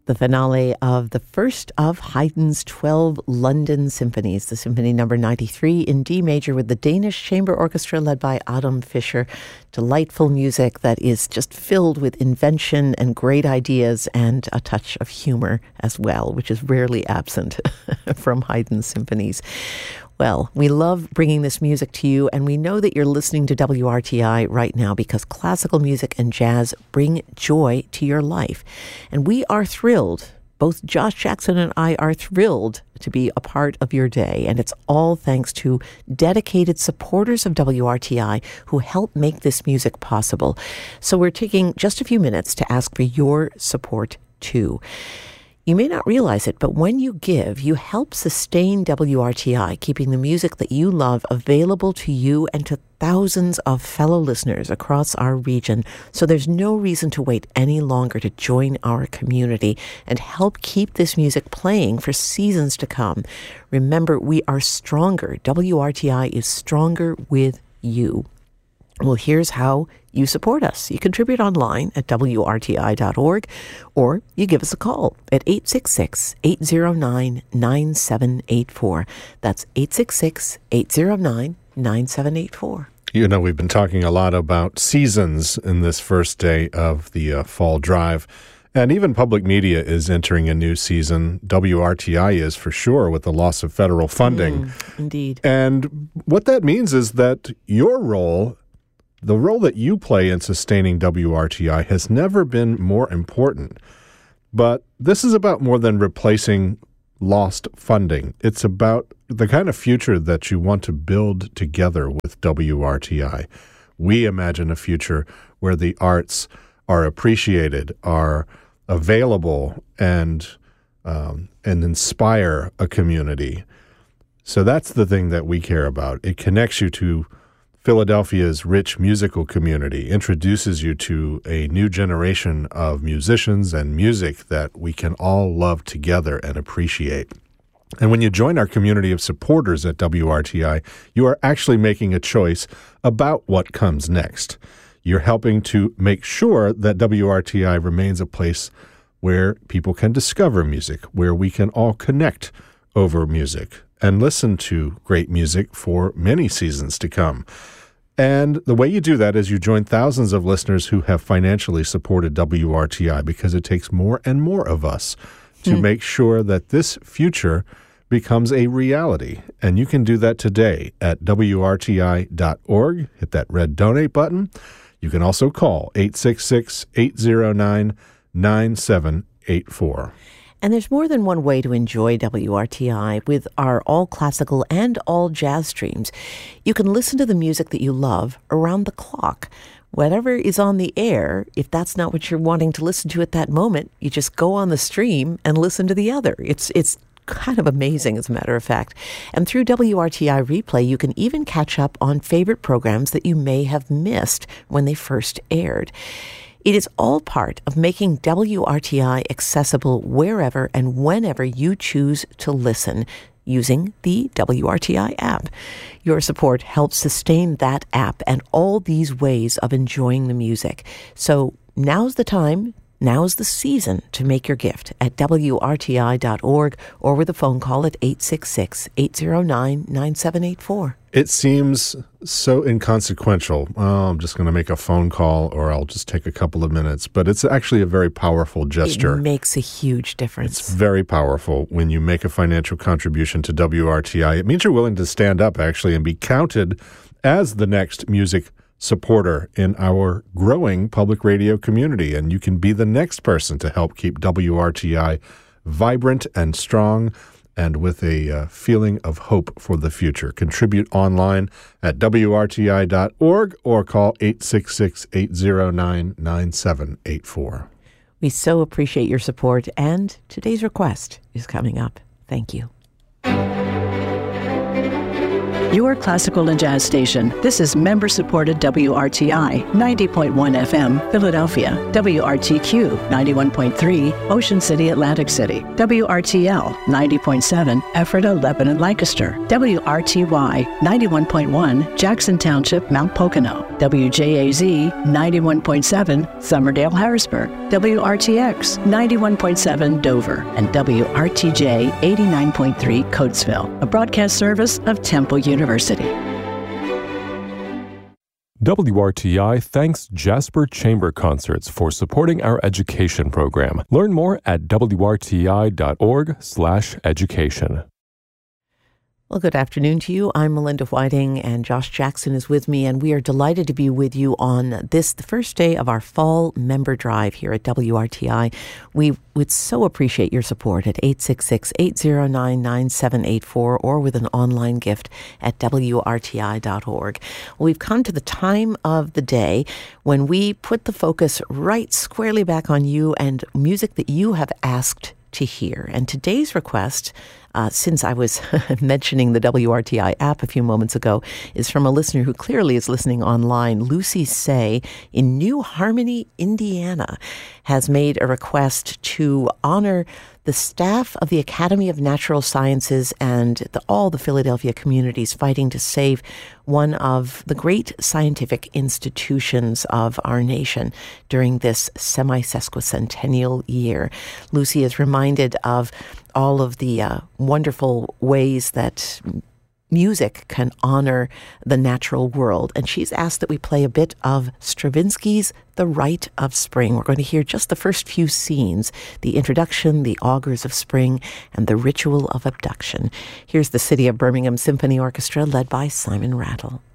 the finale of the first of Haydn's 12 London symphonies, the Symphony Number 93 in D major with the Danish Chamber Orchestra led by Adam Fischer. Delightful music that is just filled with invention and great ideas and a touch of humor as well, which is rarely absent from Haydn's symphonies. Well, we love bringing this music to you, and we know that you're listening to WRTI right now because classical music and jazz bring joy to your life. And we are thrilled, both Josh Jackson and I are thrilled to be a part of your day. And it's all thanks to dedicated supporters of WRTI who help make this music possible. So we're taking just a few minutes to ask for your support too. You may not realize it, but when you give, you help sustain WRTI, keeping the music that you love available to you and to thousands of fellow listeners across our region. So there's no reason to wait any longer to join our community and help keep this music playing for seasons to come. Remember, we are stronger. WRTI is stronger with you. Well, here's how you support us. You contribute online at WRTI.org, or you give us a call at 866-809-9784. That's 866-809-9784. You know, we've been talking a lot about seasons in this first day of the fall drive. And even public media is entering a new season. WRTI is for sure, with the loss of federal funding. Indeed. And what that means is that your role, the role that you play in sustaining WRTI, has never been more important. But this is about more than replacing lost funding. It's about the kind of future that you want to build together with WRTI. We imagine a future where the arts are appreciated, are available, and inspire a community. So that's the thing that we care about. It connects you to Philadelphia's rich musical community, introduces you to a new generation of musicians and music that we can all love together and appreciate. And when you join our community of supporters at WRTI, you are actually making a choice about what comes next. You're helping to make sure that WRTI remains a place where people can discover music, where we can all connect over music and listen to great music for many seasons to come. And the way you do that is you join thousands of listeners who have financially supported WRTI, because it takes more and more of us to make sure that this future becomes a reality. And you can do that today at WRTI.org. Hit that red donate button. You can also call 866-809-9784. And there's more than one way to enjoy WRTI with our all-classical and all-jazz streams. You can listen to the music that you love around the clock. Whatever is on the air, if that's not what you're wanting to listen to at that moment, you just go on the stream and listen to the other. It's kind of amazing, as a matter of fact. And through WRTI Replay, you can even catch up on favorite programs that you may have missed when they first aired. It is all part of making WRTI accessible wherever and whenever you choose to listen using the WRTI app. Your support helps sustain that app and all these ways of enjoying the music. So now's the time, now's the season to make your gift at WRTI.org or with a phone call at 866-809-9784. It seems so inconsequential. Oh, I'm just going to make a phone call, or I'll just take a couple of minutes. But it's actually a very powerful gesture. It makes a huge difference. It's very powerful when you make a financial contribution to WRTI. It means you're willing to stand up, actually, and be counted as the next music supporter in our growing public radio community. And you can be the next person to help keep WRTI vibrant and strong, and with a feeling of hope for the future. Contribute online at WRTI.org or call 866-809-9784. We so appreciate your support, and today's request is coming up. Thank you. your classical and jazz station. This is member-supported WRTI 90.1 FM, Philadelphia, WRTQ 91.3, Ocean City, Atlantic City, WRTL 90.7, Ephrata, Lebanon, Lancaster, WRTY 91.1, Jackson Township, Mount Pocono, WJAZ 91.7, Summerdale, Harrisburg, WRTX 91.7, Dover, and WRTJ 89.3, Coatesville, a broadcast service of Temple University. WRTI thanks Jasper Chamber Concerts for supporting our education program. Learn more at wrti.org/education. Well, good afternoon to you. I'm Melinda Whiting, and Josh Jackson is with me, and we are delighted to be with you on this, the first day of our fall member drive here at WRTI. We would so appreciate your support at 866-809-9784 or with an online gift at WRTI.org. Well, we've come to the time of the day when we put the focus right squarely back on you and music that you have asked to hear. And today's request, since I was mentioning the WRTI app a few moments ago, is from a listener who clearly is listening online. Lucy Say in New Harmony, Indiana, has made a request to honor the staff of the Academy of Natural Sciences and all the Philadelphia communities fighting to save one of the great scientific institutions of our nation during this semi-sesquicentennial year. Lucy is reminded of all of the wonderful ways that music can honor the natural world. And she's asked that we play a bit of Stravinsky's The Rite of Spring. We're going to hear just the first few scenes, the introduction, the augurs of spring, and the ritual of abduction. Here's the City of Birmingham Symphony Orchestra led by Simon Rattle.